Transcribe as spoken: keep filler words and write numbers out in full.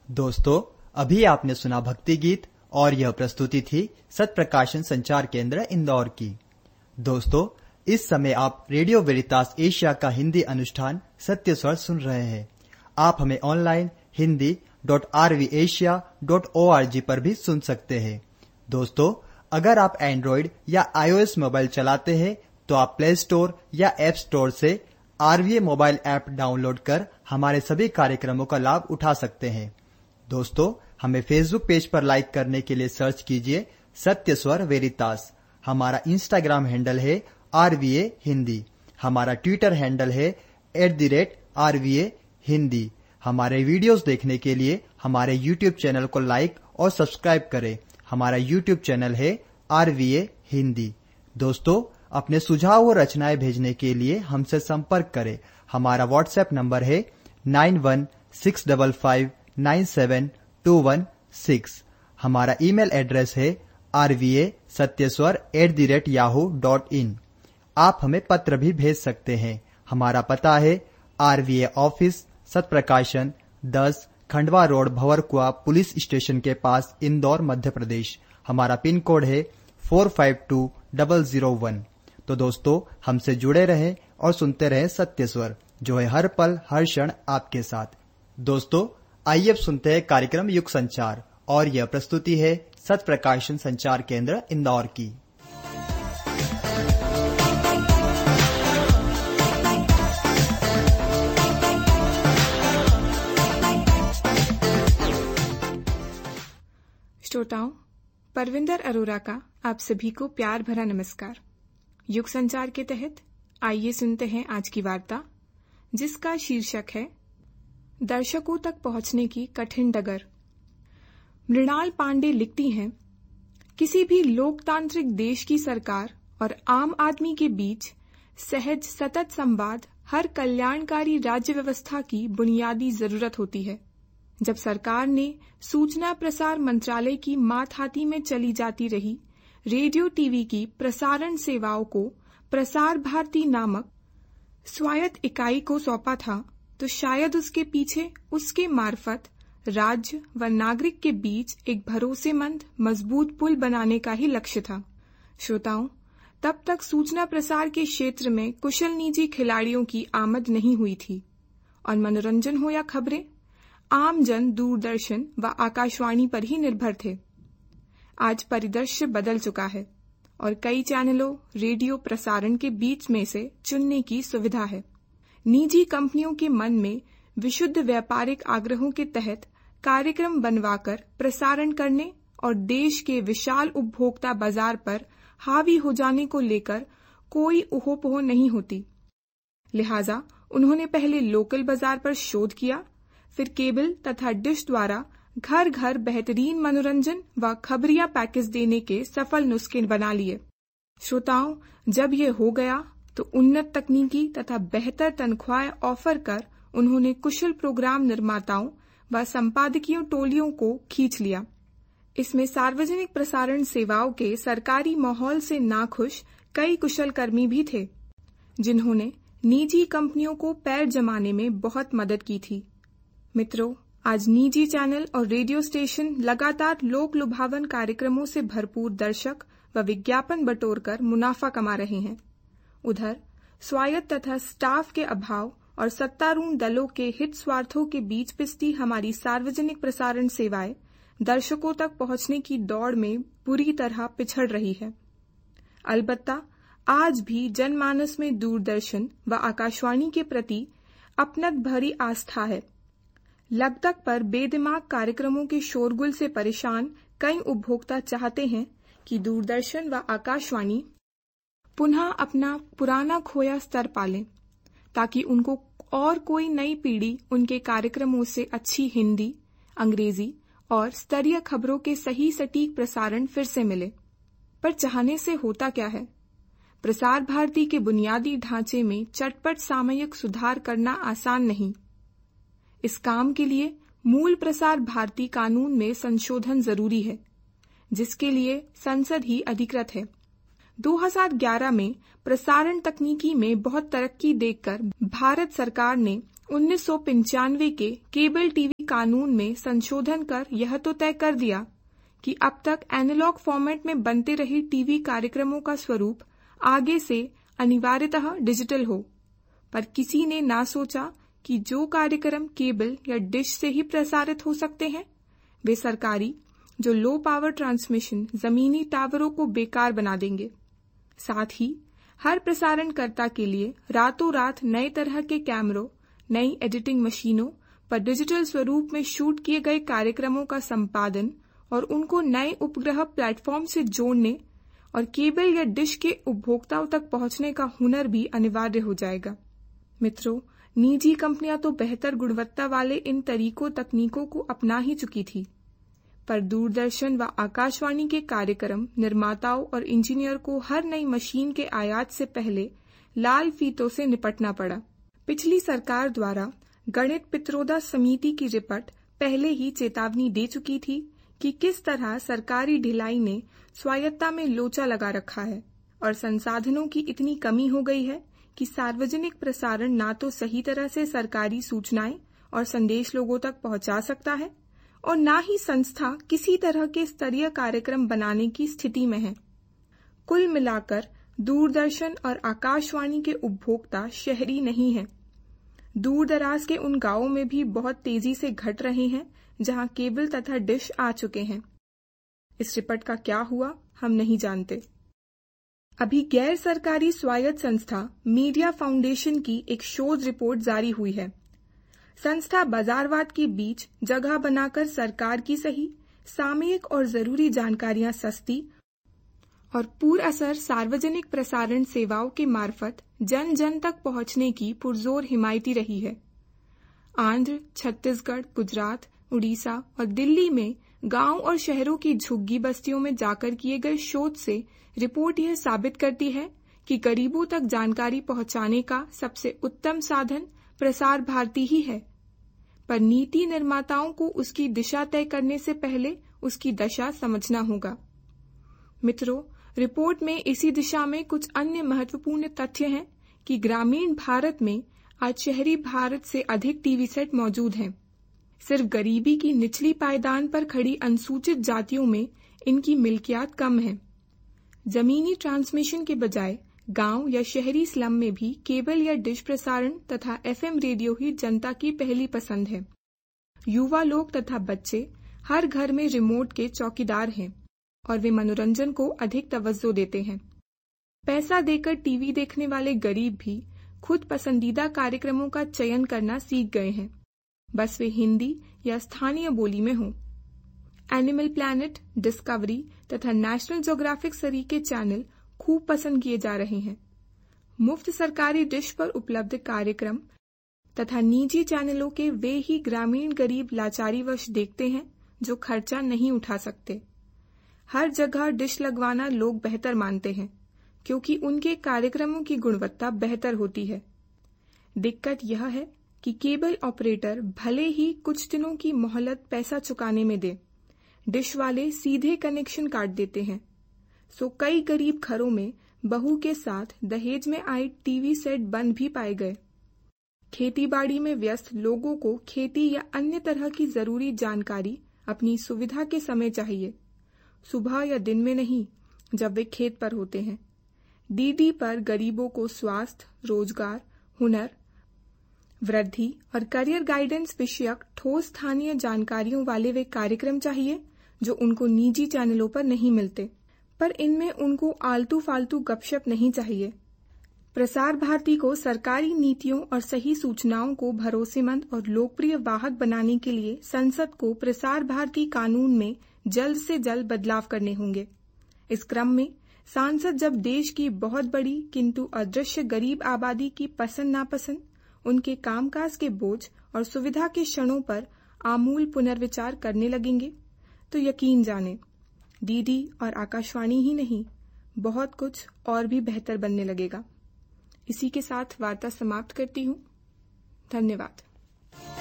दोस्तों, अभी आपने सुना भक्ति गीत और यह प्रस्तुति थी सत प्रकाशन संचार केंद्र इंदौर की। दोस्तों, इस समय आप रेडियो वेरितास एशिया का हिंदी अनुष्ठान सत्य स्वर सुन रहे हैं। आप हमें online Hindi dot are we Asia dot O R G पर भी सुन सकते हैं। दोस्तों, अगर आप एंड्रॉइड या आईओएस मोबाइल चलाते हैं तो आप प्ले स्टोर या ऐप स्टोर से आरवीए मोबाइल ऐप डाउनलोड कर हमारे सभी कार्यक्रमों का लाभ उठा सकते हैं। दोस्तों, हमें फेसबुक पेज पर लाइक करने के लिए सर्च कीजिए सत्य स्वर वेरितास। हमारा इंस्टाग्राम हैंडल है आरवीए हिंदी। हमारा ट्विटर हैंडल है एट द रेट आरवीए हिंदी। हमारे वीडियोस देखने के लिए हमारे यूट्यूब चैनल को लाइक और सब्सक्राइब करें। हमारा यूट्यूब चैनल है आरवीए हिंदी। दोस्तों, अपने सुझाव और रचनाएं भेजने के लिए हमसे संपर्क करें। हमारा व्हाट्सएप नंबर है nine one six five five nine seven to one six. हमारा ईमेल एड्रेस है आरवीए सत्यस्वर at the rate Yahoo dot in. आप हमें पत्र भी भेज सकते हैं। हमारा पता है आरवीए ऑफिस सत प्रकाशन दस Khandwa road Bhanwarkuan police station के पास इंदौर मध्य प्रदेश। हमारा पिन कोड है four five to double zero one. तो दोस्तों, हमसे जुड़े रहें और सुनते रहें सत्य स्वर, जो है हर पल हर क्षण आपके साथ। दोस्तों, आइए अब सुनते हैं कार्यक्रम युग संचार और यह प्रस्तुति है सत प्रकाशन संचार केंद्र इंदौर की। श्रोताओं, परविंदर अरोरा का आप सभी को प्यार भरा नमस्कार। युग संचार के तहत आइए सुनते हैं आज की वार्ता, जिसका शीर्षक है दर्शकों तक पहुंचने की कठिन डगर। मृणाल पांडे लिखती हैं, किसी भी लोकतांत्रिक देश की सरकार और आम आदमी के बीच सहज सतत संवाद हर कल्याणकारी राज्य व्यवस्था की बुनियादी जरूरत होती है। जब सरकार ने सूचना प्रसार मंत्रालय की मातहाती में चली जाती रही रेडियो टीवी की प्रसारण सेवाओं को प्रसार भारती नामक स्वायत्त इकाई को सौंपा था, तो शायद उसके पीछे उसके मार्फत राज्य व नागरिक के बीच एक भरोसेमंद मजबूत पुल बनाने का ही लक्ष्य था। श्रोताओं, तब तक सूचना प्रसार के क्षेत्र में कुशल निजी खिलाड़ियों की आमद नहीं हुई थी और मनोरंजन हो या खबरें, आम जन दूरदर्शन व आकाशवाणी पर ही निर्भर थे। आज परिदृश्य बदल चुका है और कई चैनलों रेडियो प्रसारण के बीच में से चुनने की सुविधा है। निजी कंपनियों के मन में विशुद्ध व्यापारिक आग्रहों के तहत कार्यक्रम बनवाकर प्रसारण करने और देश के विशाल उपभोक्ता बाजार पर हावी हो जाने को लेकर कोई उहोपोह नहीं होती। लिहाजा उन्होंने पहले लोकल बाजार पर शोध किया, फिर केबल तथा डिश द्वारा घर घर बेहतरीन मनोरंजन व खबरिया पैकेज देने के सफल नुस्खे बना लिए। श्रोताओं, जब ये हो गया तो उन्नत तकनीकी तथा बेहतर तनख्वाह ऑफर कर उन्होंने कुशल प्रोग्राम निर्माताओं व संपादकीय टोलियों को खींच लिया। इसमें सार्वजनिक प्रसारण सेवाओं के सरकारी माहौल से नाखुश कई कुशल कर्मी भी थे, जिन्होंने निजी कंपनियों को पैर जमाने में बहुत मदद की थी। मित्रों, आज निजी चैनल और रेडियो स्टेशन लगातार लोक लुभावन कार्यक्रमों से भरपूर दर्शक व विज्ञापन बटोरकर मुनाफा कमा रहे हैं। उधर स्वायत्त तथा स्टाफ के अभाव और सत्तारूढ़ दलों के हित स्वार्थों के बीच पिसती हमारी सार्वजनिक प्रसारण सेवाएं दर्शकों तक पहुंचने की दौड़ में बुरी तरह पिछड़ रही है। अलबत्ता आज भी जनमानस में दूरदर्शन व आकाशवाणी के प्रति अपनत भरी आस्था है। लगतक पर बेदिमाग कार्यक्रमों के शोरगुल से परेशान कई उपभोक्ता चाहते हैं कि दूरदर्शन व आकाशवाणी पुनः अपना पुराना खोया स्तर पालें, ताकि उनको और कोई नई पीढ़ी उनके कार्यक्रमों से अच्छी हिंदी, अंग्रेजी और स्तरीय खबरों के सही सटीक प्रसारण फिर से मिले। पर चाहने से होता क्या है? प्रसार भारती के बुनियादी ढांचे में चटपट सामयिक सुधार करना आसान नहीं। इस काम के लिए मूल प्रसार भारती कानून में संशोधन जरूरी है, जिसके लिए संसद ही अधिकृत है। दो हज़ार ग्यारह में प्रसारण तकनीकी में बहुत तरक्की देखकर भारत सरकार ने उन्नीस सौ पंचानवे के केबल टीवी कानून में संशोधन कर यह तो तय कर दिया कि अब तक एनालॉग फॉर्मेट में बनते रहे टीवी कार्यक्रमों का स्वरूप आगे से अनिवार्यतः डिजिटल हो, पर किसी ने ना सोचा कि जो कार्यक्रम केबल या डिश से ही प्रसारित हो सकते हैं वे सरकारी जो लो पावर ट्रांसमिशन जमीनी टावरों को बेकार बना देंगे। साथ ही हर प्रसारणकर्ता के लिए रातों रात नए तरह के कैमरों, नई एडिटिंग मशीनों पर डिजिटल स्वरूप में शूट किए गए कार्यक्रमों का संपादन और उनको नए उपग्रह प्लेटफॉर्म से जोड़ने और केबल या डिश के उपभोक्ताओं तक पहुंचने का हुनर भी अनिवार्य हो जाएगा। मित्रों, निजी कंपनियां तो बेहतर गुणवत्ता वाले इन तरीकों तकनीकों को अपना ही चुकी थी, पर दूरदर्शन व आकाशवाणी के कार्यक्रम निर्माताओं और इंजीनियर को हर नई मशीन के आयात से पहले लाल फीतों से निपटना पड़ा। पिछली सरकार द्वारा गणित पित्रोदा समिति की रिपोर्ट पहले ही चेतावनी दे चुकी थी कि किस तरह सरकारी ढिलाई ने स्वायत्तता में लोचा लगा रखा है और संसाधनों की इतनी कमी हो गई है कि सार्वजनिक प्रसारण ना तो सही तरह से सरकारी सूचनाएं और संदेश लोगों तक पहुंचा सकता है और ना ही संस्था किसी तरह के स्तरीय कार्यक्रम बनाने की स्थिति में है। कुल मिलाकर दूरदर्शन और आकाशवाणी के उपभोक्ता शहरी नहीं हैं। दूर दराज के उन गांवों में भी बहुत तेजी से घट रहे हैं जहां केबल तथा डिश आ चुके हैं। इस रिपोर्ट का क्या हुआ हम नहीं जानते। अभी गैर सरकारी स्वायत्त संस्था मीडिया फाउंडेशन की एक शोध रिपोर्ट जारी हुई है। संस्था बाजारवाद के बीच जगह बनाकर सरकार की सही, सामयिक और जरूरी जानकारियां सस्ती और पूर्ण असर सार्वजनिक प्रसारण सेवाओं के मार्फत जन जन तक पहुंचने की पुरजोर हिमायती रही है। आंध्र, छत्तीसगढ़, गुजरात, उड़ीसा और दिल्ली में गांव और शहरों की झुग्गी बस्तियों में जाकर किए गए शोध से रिपोर्ट यह साबित करती है कि गरीबों तक जानकारी पहुंचाने का सबसे उत्तम साधन प्रसार भारती ही है, पर नीति निर्माताओं को उसकी दिशा तय करने से पहले उसकी दशा समझना होगा। मित्रों, रिपोर्ट में इसी दिशा में कुछ अन्य महत्वपूर्ण तथ्य हैं कि ग्रामीण भारत में आज शहरी भारत से अधिक टीवी सेट मौजूद हैं। सिर्फ गरीबी की निचली पायदान पर खड़ी अनुसूचित जातियों में इनकी मिल्कियात कम है। जमीनी ट्रांसमिशन के बजाय गांव या शहरी स्लम में भी केबल या डिश प्रसारण तथा एफएम रेडियो ही जनता की पहली पसंद है। युवा लोग तथा बच्चे हर घर में रिमोट के चौकीदार हैं और वे मनोरंजन को अधिक तवज्जो देते हैं। पैसा देकर टीवी देखने वाले गरीब भी खुद पसंदीदा कार्यक्रमों का चयन करना सीख गए हैं, बस वे हिंदी या स्थानीय बोली में हों। एनिमल प्लैनेट, डिस्कवरी तथा नेशनल ज्योग्राफिक सरी के चैनल खूब पसंद किए जा रहे हैं। मुफ्त सरकारी डिश पर उपलब्ध कार्यक्रम तथा निजी चैनलों के वे ही ग्रामीण गरीब लाचारीवश देखते हैं जो खर्चा नहीं उठा सकते। हर जगह डिश लगवाना लोग बेहतर मानते हैं क्योंकि उनके कार्यक्रमों की गुणवत्ता बेहतर होती है। दिक्कत यह है कि केबल ऑपरेटर भले ही कुछ दिनों की मोहलत पैसा चुकाने में दे, डिश वाले सीधे कनेक्शन काट देते हैं। सो कई गरीब घरों में बहू के साथ दहेज में आए टीवी सेट बंद भी पाए गए। खेतीबाड़ी में व्यस्त लोगों को खेती या अन्य तरह की जरूरी जानकारी अपनी सुविधा के समय चाहिए, सुबह या दिन में नहीं जब वे खेत पर होते हैं। डीडी पर गरीबों को स्वास्थ्य, रोजगार, हुनर, वृद्धि और करियर गाइडेंस विषयक ठोस स्थानीय जानकारियों वाले वे कार्यक्रम चाहिए जो उनको निजी चैनलों पर नहीं मिलते, पर इनमें उनको आलतू फालतू गपशप नहीं चाहिए। प्रसार भारती को सरकारी नीतियों और सही सूचनाओं को भरोसेमंद और लोकप्रिय वाहक बनाने के लिए संसद को प्रसार भारती कानून में जल्द से जल्द बदलाव करने होंगे। इस क्रम में सांसद जब देश की बहुत बड़ी किंतु अदृश्य गरीब आबादी की पसंद नापसंद, उनके कामकाज के बोझ और सुविधा के क्षणों पर आमूल पुनर्विचार करने लगेंगे तो यकीन जाने डीडी और आकाशवाणी ही नहीं, बहुत कुछ और भी बेहतर बनने लगेगा। इसी के साथ वार्ता समाप्त करती हूँ। धन्यवाद।